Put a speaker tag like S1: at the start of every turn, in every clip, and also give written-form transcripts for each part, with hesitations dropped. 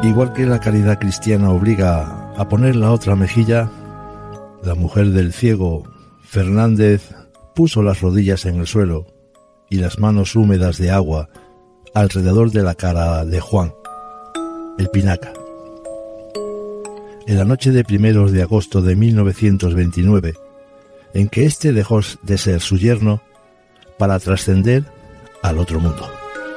S1: Igual que la caridad cristiana obliga a poner la otra mejilla, la mujer del ciego, Fernández, puso las rodillas en el suelo y las manos húmedas de agua alrededor de la cara de Juan, el Pinaca. En la noche de 1 de agosto de 1929, en que éste dejó de ser su yerno para trascender al otro mundo.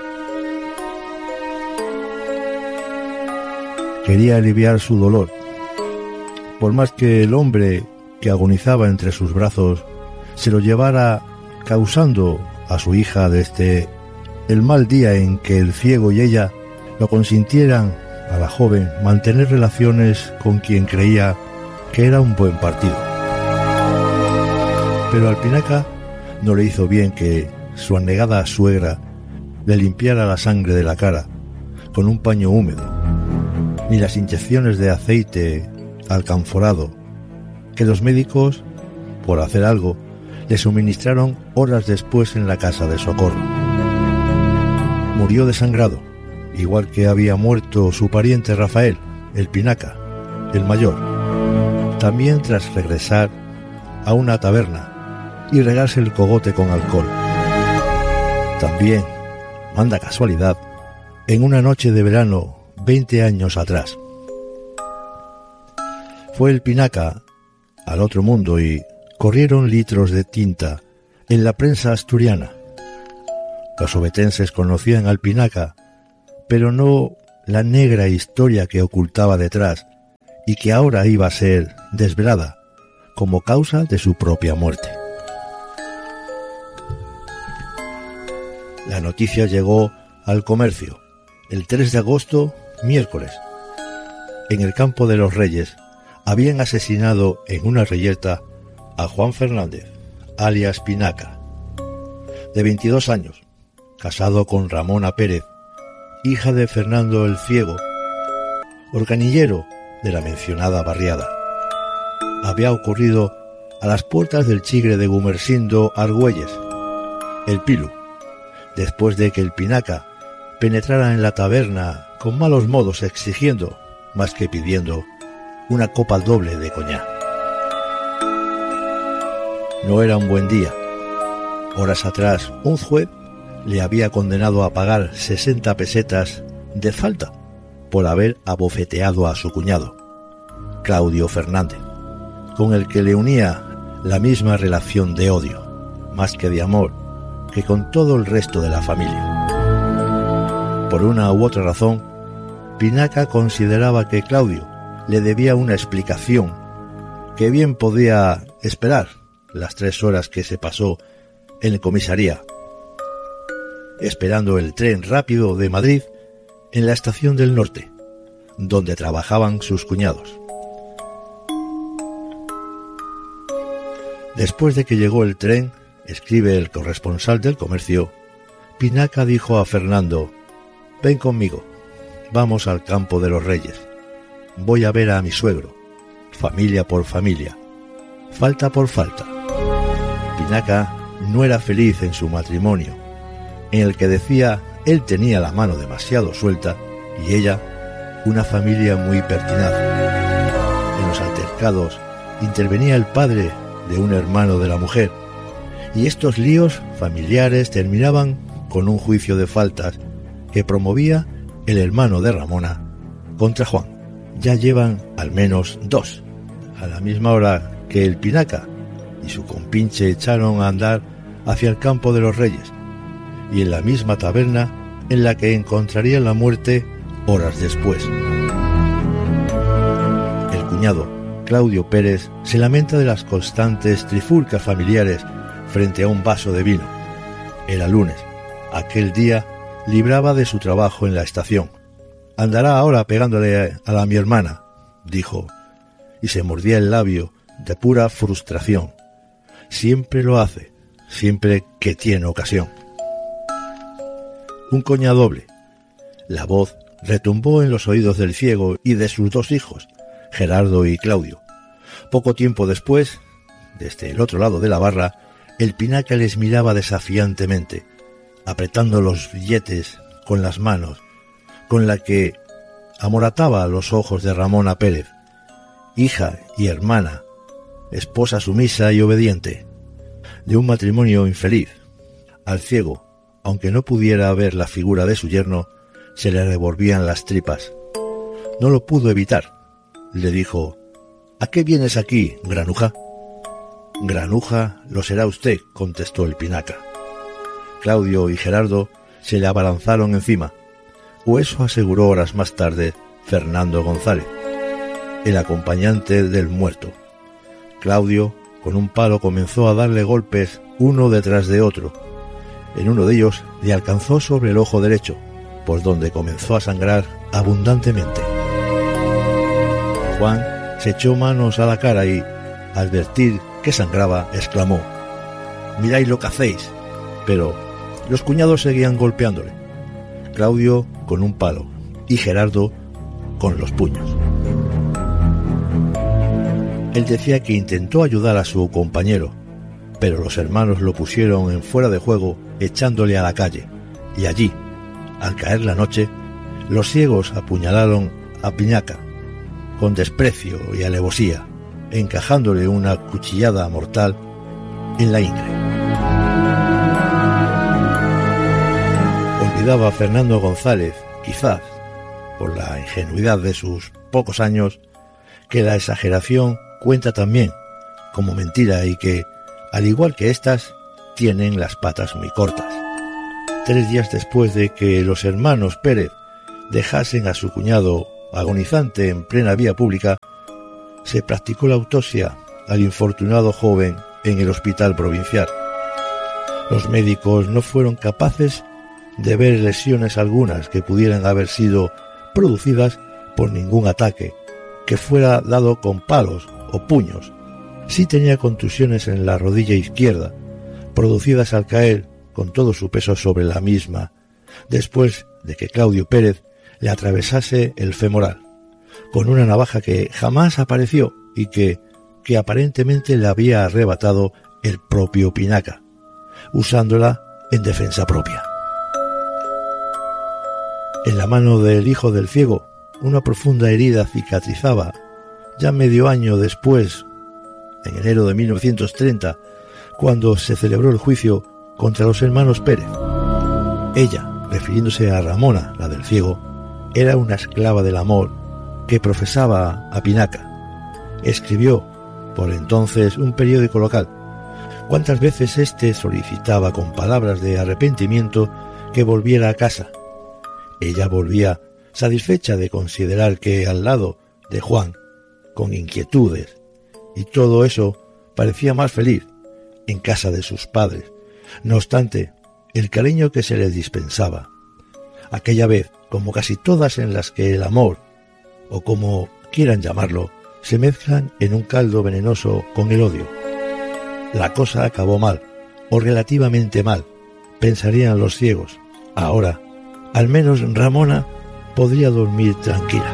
S1: Quería aliviar su dolor, por más que el hombre que agonizaba entre sus brazos se lo llevara causando a su hija desde el mal día en que el ciego y ella lo consintieran a la joven mantener relaciones con quien creía que era un buen partido. Pero al Pinaca no le hizo bien que su anegada suegra le limpiara la sangre de la cara con un paño húmedo, ni las inyecciones de aceite alcanforado que los médicos, por hacer algo, le suministraron horas después en la casa de socorro. Murió desangrado, igual que había muerto su pariente Rafael, el Pinaca, el mayor, también tras regresar a una taberna y regarse el cogote con alcohol. También, manda casualidad, en una noche de verano 20 años atrás. Fue el Pinaca al otro mundo y corrieron litros de tinta en la prensa asturiana. Los obetenses conocían al Pinaca, pero no la negra historia que ocultaba detrás y que ahora iba a ser desvelada como causa de su propia muerte. La noticia llegó al Comercio el 3 de agosto, miércoles. En el Campo de los Reyes habían asesinado en una reyerta a Juan Fernández, alias Pinaca, de 22 años, casado con Ramona Pérez, hija de Fernando el Ciego, organillero de la mencionada barriada. Había ocurrido a las puertas del Chigre de Gumersindo Argüelles, el Pilu, después de que el Pinaca penetrara en la taberna con malos modos exigiendo, más que pidiendo, una copa doble de coñac. No era un buen día. Horas atrás, un juez le había condenado a pagar 60 pesetas de falta por haber abofeteado a su cuñado, Claudio Fernández, con el que le unía la misma relación de odio, más que de amor, que con todo el resto de la familia. Por una u otra razón, Pinaca consideraba que Claudio le debía una explicación que bien podía esperar las 3 horas que se pasó en la comisaría, esperando el tren rápido de Madrid en la estación del Norte, donde trabajaban sus cuñados. Después de que llegó el tren, escribe el corresponsal del Comercio, Pinaca dijo a Fernando: «Ven conmigo, vamos al Campo de los Reyes. Voy a ver a mi suegro, familia por familia, falta por falta». Pinaca no era feliz en su matrimonio, en el que decía él tenía la mano demasiado suelta y ella una familia muy pertinaz. En los altercados intervenía el padre de un hermano de la mujer, y estos líos familiares terminaban con un juicio de faltas que promovía el hermano de Ramona contra Juan. Ya llevan al menos 2, a la misma hora que el Pinaca y su compinche echaron a andar hacia el Campo de los Reyes, y en la misma taberna en la que encontrarían la muerte horas después. El cuñado, Claudio Pérez, se lamenta de las constantes trifulcas familiares frente a un vaso de vino. Era lunes. Aquel día libraba de su trabajo en la estación. «Andará ahora pegándole a mi hermana», dijo, y se mordía el labio de pura frustración. Siempre lo hace, siempre que tiene ocasión. Un coñac doble. La voz retumbó en los oídos del ciego y de sus 2 hijos, Gerardo y Claudio. Poco tiempo después, desde el otro lado de la barra, el Pinaca les miraba desafiantemente, apretando los billetes con las manos, con la que amorataba los ojos de Ramona Pérez, hija y hermana, esposa sumisa y obediente, de un matrimonio infeliz. Al ciego, aunque no pudiera ver la figura de su yerno, se le revolvían las tripas. No lo pudo evitar. Le dijo: «¿A qué vienes aquí, granuja?» «Granuja lo será usted», contestó el pinaca. Claudio y Gerardo se le abalanzaron encima, o eso aseguró horas más tarde Fernando González, el acompañante del muerto. Claudio, con un palo, comenzó a darle golpes uno detrás de otro. En uno de ellos le alcanzó sobre el ojo derecho, por donde comenzó a sangrar abundantemente. Juan se echó manos a la cara y, al advertir que sangraba, exclamó: «Mirad lo que hacéis», pero los cuñados seguían golpeándole, Claudio con un palo y Gerardo con los puños. Él decía que intentó ayudar a su compañero, pero los hermanos lo pusieron en fuera de juego echándole a la calle, y allí, al caer la noche, los ciegos apuñalaron a Pinaca con desprecio y alevosía, encajándole una cuchillada mortal en la ingle. Olvidaba Fernando González, quizás por la ingenuidad de sus pocos años, que la exageración cuenta también como mentira y que, al igual que éstas, tienen las patas muy cortas. 3 días después de que los hermanos Pérez dejasen a su cuñado agonizante en plena vía pública, se practicó la autopsia al infortunado joven en el hospital provincial. Los médicos no fueron capaces de ver lesiones algunas que pudieran haber sido producidas por ningún ataque que fuera dado con palos o puños. Sí tenía contusiones en la rodilla izquierda, producidas al caer con todo su peso sobre la misma, después de que Claudio Pérez le atravesase el femoral, con una navaja que jamás apareció y que aparentemente le había arrebatado el propio Pinaca, usándola en defensa propia. En la mano del hijo del ciego, una profunda herida cicatrizaba, ya medio año después, en enero de 1930, cuando se celebró el juicio contra los hermanos Pérez. Ella, refiriéndose a Ramona, la del ciego, era una esclava del amor que profesaba a Pinaca. Escribió, por entonces, un periódico local. Cuántas veces éste solicitaba con palabras de arrepentimiento que volviera a casa. Ella volvía satisfecha de considerar que al lado de Juan, con inquietudes, y todo eso, parecía más feliz en casa de sus padres. No obstante, el cariño que se les dispensaba, aquella vez, como casi todas en las que el amor, o como quieran llamarlo, se mezclan en un caldo venenoso con el odio. La cosa acabó mal, o relativamente mal, pensarían los ciegos. Ahora, al menos Ramona podría dormir tranquila.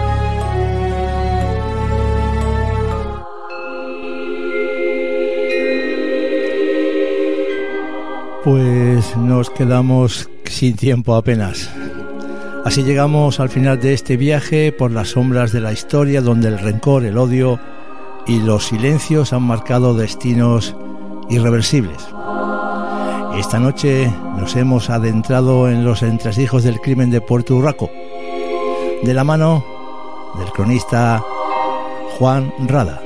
S2: Pues nos quedamos sin tiempo apenas. Así llegamos al final de este viaje por las sombras de la historia, donde el rencor, el odio y los silencios han marcado destinos irreversibles. Esta noche nos hemos adentrado en los entresijos del crimen de Puerto Urraco, de la mano del cronista Juan Rada.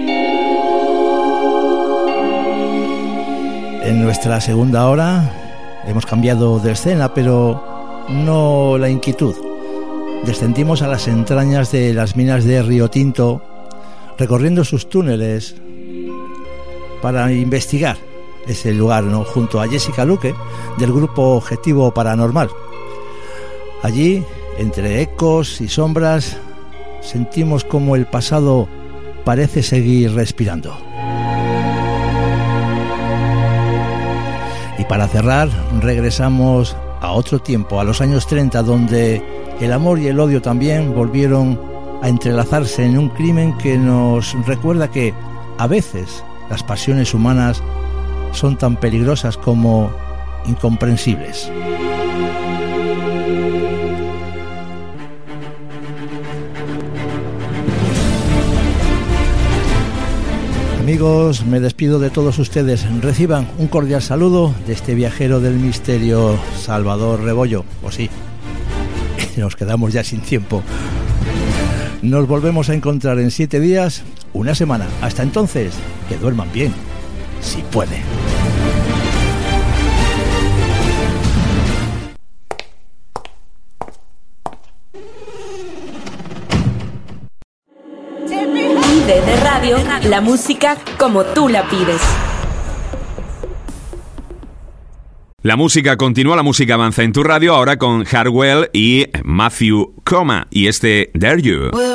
S2: En nuestra segunda hora hemos cambiado de escena, pero no la inquietud. Descendimos a las entrañas de las minas de Río Tinto, recorriendo sus túneles para investigar ese lugar, ¿no?, junto a Jessica Luque, del grupo Objetivo Paranormal. Allí, entre ecos y sombras, sentimos como el pasado parece seguir respirando. Y para cerrar, regresamos a otro tiempo, a los años 30, donde el amor y el odio también volvieron a entrelazarse en un crimen que nos recuerda que, a veces, las pasiones humanas son tan peligrosas como incomprensibles. amigos, me despido de todos ustedes. Reciban un cordial saludo de este viajero del misterio, Salvador Rebollo. O sí, nos quedamos ya sin tiempo. Nos volvemos a encontrar en 7 días, una semana. Hasta entonces, que duerman bien, si pueden.
S3: De radio, la música como tú la pides.
S4: La música continúa, la música avanza en tu radio, ahora con Hardwell y Matthew Coma y este Dare You.